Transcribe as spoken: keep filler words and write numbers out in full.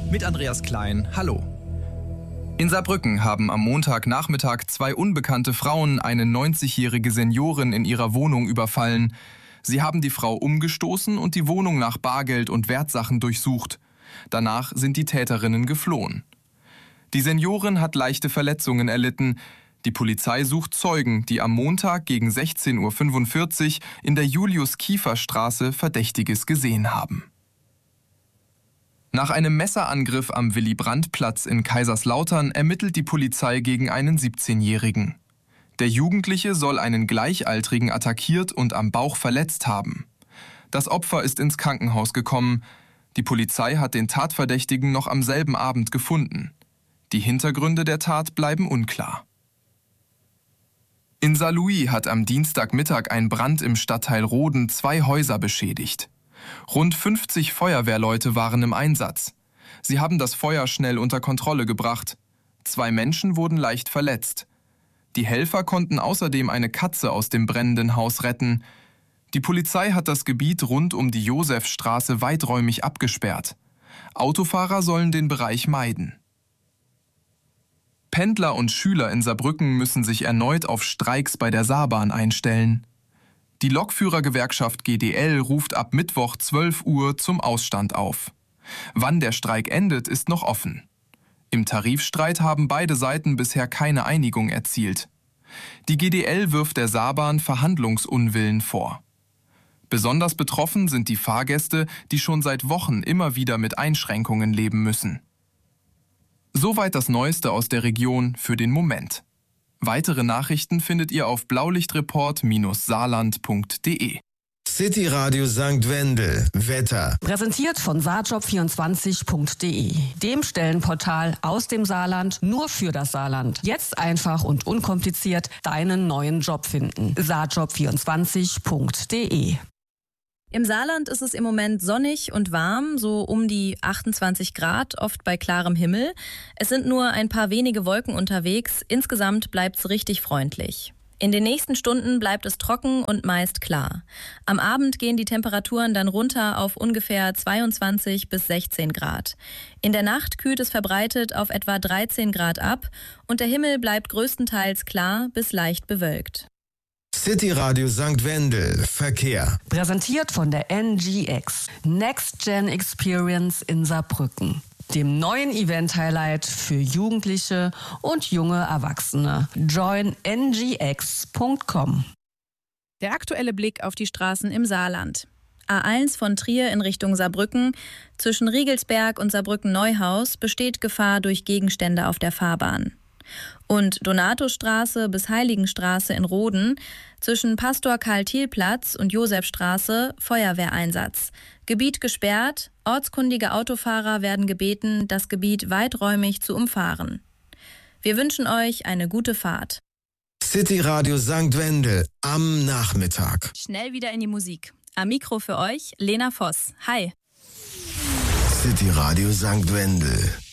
Mit Andreas Klein, hallo. In Saarbrücken haben am Montagnachmittag zwei unbekannte Frauen eine neunzigjährige Seniorin in ihrer Wohnung überfallen. Sie haben die Frau umgestoßen und die Wohnung nach Bargeld und Wertsachen durchsucht. Danach sind die Täterinnen geflohen. Die Seniorin hat leichte Verletzungen erlitten. Die Polizei sucht Zeugen, die am Montag gegen sechzehn Uhr fünfundvierzig in der Julius-Kiefer-Straße Verdächtiges gesehen haben. Nach einem Messerangriff am Willy-Brandt-Platz in Kaiserslautern ermittelt die Polizei gegen einen siebzehnjährigen. Der Jugendliche soll einen Gleichaltrigen attackiert und am Bauch verletzt haben. Das Opfer ist ins Krankenhaus gekommen. Die Polizei hat den Tatverdächtigen noch am selben Abend gefunden. Die Hintergründe der Tat bleiben unklar. In Saarlouis hat am Dienstagmittag ein Brand im Stadtteil Roden zwei Häuser beschädigt. Rund fünfzig Feuerwehrleute waren im Einsatz. Sie haben das Feuer schnell unter Kontrolle gebracht. Zwei Menschen wurden leicht verletzt. Die Helfer konnten außerdem eine Katze aus dem brennenden Haus retten. Die Polizei hat das Gebiet rund um die Josefstraße weiträumig abgesperrt. Autofahrer sollen den Bereich meiden. Pendler und Schüler in Saarbrücken müssen sich erneut auf Streiks bei der Saarbahn einstellen. Die Lokführergewerkschaft G D L ruft ab Mittwoch zwölf Uhr zum Ausstand auf. Wann der Streik endet, ist noch offen. Im Tarifstreit haben beide Seiten bisher keine Einigung erzielt. Die G D L wirft der Saarbahn Verhandlungsunwillen vor. Besonders betroffen sind die Fahrgäste, die schon seit Wochen immer wieder mit Einschränkungen leben müssen. Soweit das Neueste aus der Region für den Moment. Weitere Nachrichten findet ihr auf blaulichtreport Bindestrich saarland Punkt de. City Radio Sankt Wendel. Wetter. Präsentiert von saarjob vierundzwanzig Punkt de, dem Stellenportal aus dem Saarland nur für das Saarland. Jetzt einfach und unkompliziert deinen neuen Job finden. saarjob vierundzwanzig Punkt de. Im Saarland ist es im Moment sonnig und warm, so um die achtundzwanzig Grad, oft bei klarem Himmel. Es sind nur ein paar wenige Wolken unterwegs. Insgesamt bleibt es richtig freundlich. In den nächsten Stunden bleibt es trocken und meist klar. Am Abend gehen die Temperaturen dann runter auf ungefähr zweiundzwanzig bis sechzehn Grad. In der Nacht kühlt es verbreitet auf etwa dreizehn Grad ab und der Himmel bleibt größtenteils klar bis leicht bewölkt. City Radio Sankt Wendel. Verkehr. Präsentiert von der N G X, Next Gen Experience in Saarbrücken, dem neuen Event-Highlight für Jugendliche und junge Erwachsene. join n g x punkt com. Der aktuelle Blick auf die Straßen im Saarland. A eins von Trier in Richtung Saarbrücken. Zwischen Riegelsberg und Saarbrücken-Neuhaus besteht Gefahr durch Gegenstände auf der Fahrbahn. Und Donatostraße bis Heiligenstraße in Roden, zwischen Pastor-Karl-Thiel-Platz und Josefstraße Feuerwehreinsatz. Gebiet gesperrt, ortskundige Autofahrer werden gebeten, das Gebiet weiträumig zu umfahren. Wir wünschen euch eine gute Fahrt. City Radio Sankt Wendel am Nachmittag. Schnell wieder in die Musik. Am Mikro für euch Lena Voss. Hi. City Radio Sankt Wendel.